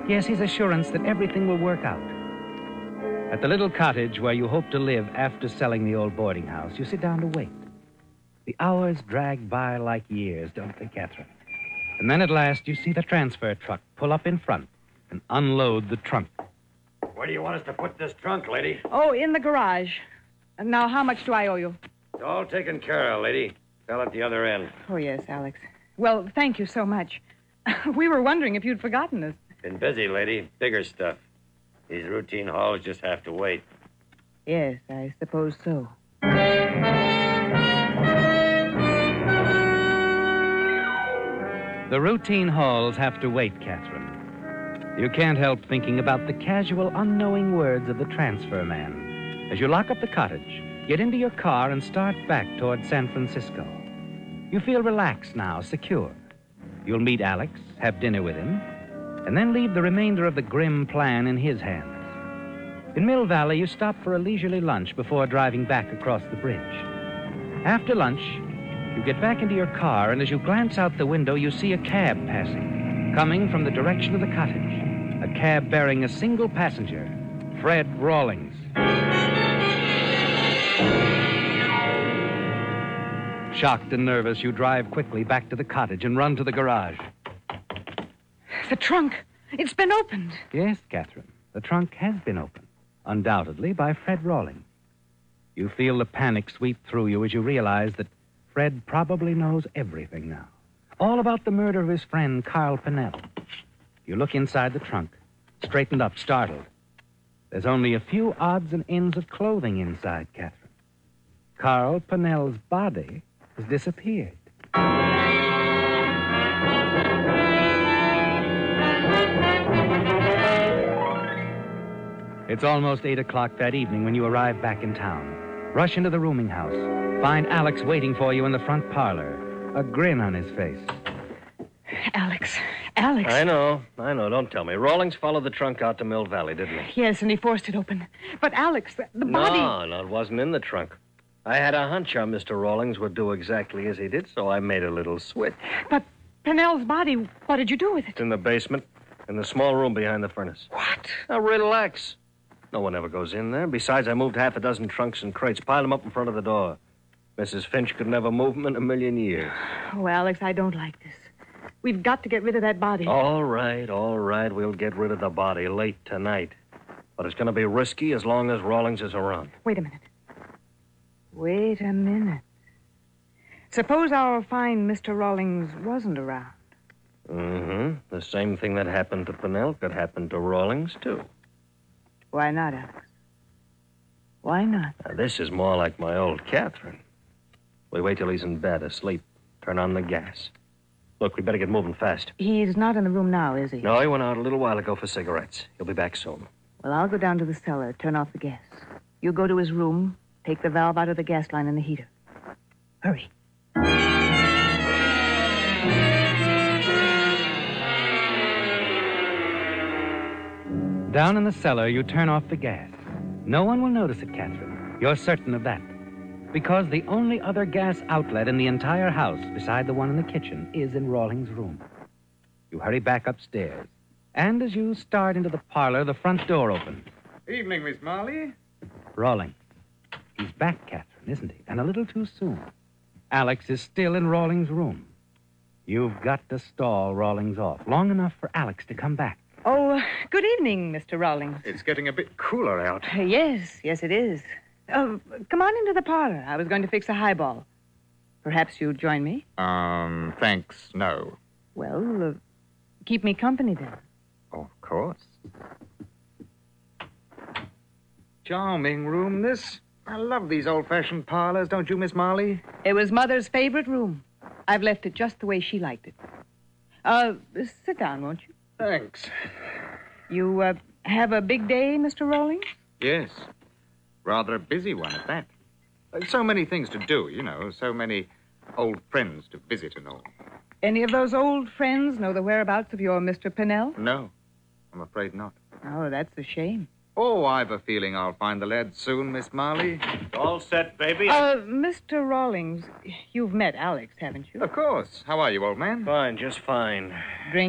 Yes, his assurance that everything will work out. At the little cottage where you hope to live after selling the old boarding house, you sit down to wait. The hours drag by like years, don't they, Catherine? And then at last you see the transfer truck pull up in front and unload the trunk. Where do you want us to put this trunk, lady? Oh, in the garage. Now, how much do I owe you? It's all taken care of, lady. Fell at the other end. Oh, yes, Alex. Well, thank you so much. We were wondering if you'd forgotten us. Been busy, lady. Bigger stuff. These routine hauls just have to wait. Yes, I suppose so. The routine hauls have to wait, Catherine. You can't help thinking about the casual, unknowing words of the transfer man as you lock up the cottage, get into your car, and start back toward San Francisco. You feel relaxed now, secure. You'll meet Alex, have dinner with him, and then leave the remainder of the grim plan in his hands. In Mill Valley, you stop for a leisurely lunch before driving back across the bridge. After lunch, you get back into your car, and as you glance out the window, you see a cab passing, coming from the direction of the cottage. A cab bearing a single passenger, Fred Rawlings. Shocked and nervous, you drive quickly back to the cottage and run to the garage. The trunk. It's been opened. Yes, Catherine, the trunk has been opened, undoubtedly by Fred Rawlings. You feel the panic sweep through you as you realize that Fred probably knows everything now. All about the murder of his friend, Carl Pinnell. You look inside the trunk, straightened up, startled. There's only a few odds and ends of clothing inside, Catherine. Carl Pinnell's body has disappeared. It's almost 8 o'clock that evening when you arrive back in town. Rush into the rooming house. Find Alex waiting for you in the front parlor, a grin on his face. Alex. I know. Don't tell me. Rawlings followed the trunk out to Mill Valley, didn't he? Yes, and he forced it open. But, Alex, the body... No, it wasn't in the trunk. I had a hunch our Mr. Rawlings would do exactly as he did, so I made a little switch. But Pinnell's body, what did you do with it? It's in the basement, in the small room behind the furnace. What? Now, relax. No one ever goes in there. Besides, I moved half a dozen trunks and crates, piled them up in front of the door. Mrs. Finch could never move them in a million years. Oh, Alex, I don't like this. We've got to get rid of that body. All right. We'll get rid of the body late tonight. But it's going to be risky as long as Rawlings is around. Wait a minute. Suppose our fine Mr. Rawlings wasn't around. Mm-hmm. The same thing that happened to Pinnell could happen to Rawlings, too. Why not, Alex? Why not? Now, this is more like my old Catherine. We wait till he's in bed, asleep. Turn on the gas. Look, we better get moving fast. He's not in the room now, is he? No, he went out a little while ago for cigarettes. He'll be back soon. Well, I'll go down to the cellar, turn off the gas. You go to his room, take the valve out of the gas line in the heater. Hurry. Down in the cellar, you turn off the gas. No one will notice it, Catherine. You're certain of that. Because the only other gas outlet in the entire house, beside the one in the kitchen, is in Rawlings' room. You hurry back upstairs. And as you start into the parlor, the front door opens. Evening, Miss Marley. Rawlings. He's back, Catherine, isn't he? And a little too soon. Alex is still in Rawlings' room. You've got to stall Rawlings off long enough for Alex to come back. Oh, good evening, Mr. Rawlings. It's getting a bit cooler out. Yes, it is. Come on into the parlor. I was going to fix a highball. Perhaps you'd join me? Thanks, no. Well, keep me company then. Of course. Charming room, this. I love these old-fashioned parlors, don't you, Miss Marley? It was Mother's favorite room. I've left it just the way she liked it. Sit down, won't you? Thanks. You, have a big day, Mr. Rawlings? Yes. Rather a busy one at that. So many things to do, you know. So many old friends to visit and all. Any of those old friends know the whereabouts of your Mr. Pinnell? No, I'm afraid not. Oh, that's a shame. Oh, I've a feeling I'll find the lad soon, Miss Marley. All set, baby? Mr. Rawlings, you've met Alex, haven't you? Of course. How are you, old man? Fine, just fine. Drink